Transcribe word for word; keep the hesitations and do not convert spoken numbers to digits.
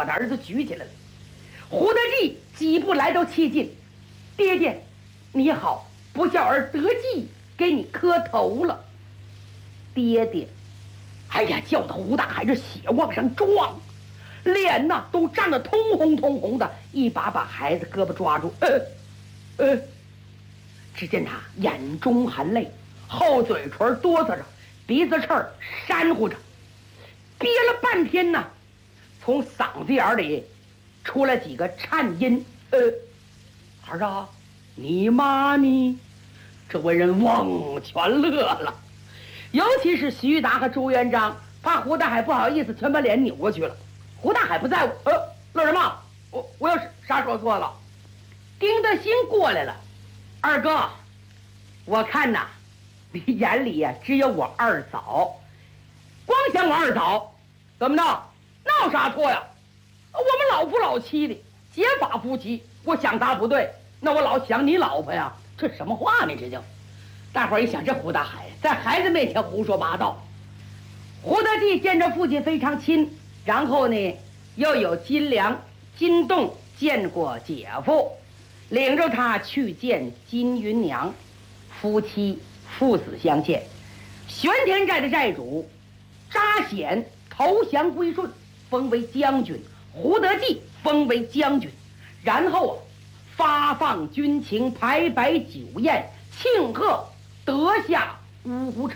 把他儿子举起来了。胡德济几步来到切近，爹爹，你好，不孝儿德济给你磕头了。爹爹，哎呀，叫的胡大海这血往上撞，脸呐都涨得通红通红的，一把把孩子胳膊抓住，呃呃，只见他眼中含泪，后嘴唇哆嗦着，鼻子翅儿扇呼着，憋了半天呢，从嗓子眼里出来几个颤音，呃，儿啊，你妈呢？这位人忘全乐了，尤其是徐达和朱元璋，怕胡大海不好意思，全把脸扭过去了。胡大海不在乎，呃，乐什么？我我有啥说错了？丁德兴过来了，二哥，我看呐，你眼里呀、啊、只有我二嫂，光想我二嫂，怎么着？闹啥错呀？我们老夫老妻的结发夫妻，我想他不对，那我老想你老婆呀，这什么话呢？这就，大伙儿一想，这胡大海在孩子面前胡说八道。胡德济见着父亲非常亲，然后呢，又有金良、金栋见过姐夫，领着他去见金云娘，夫妻父子相见。玄田寨的寨主扎显投降归顺，封为将军。胡德济封为将军，然后啊，发放军情，排摆酒宴，庆贺得下五湖城。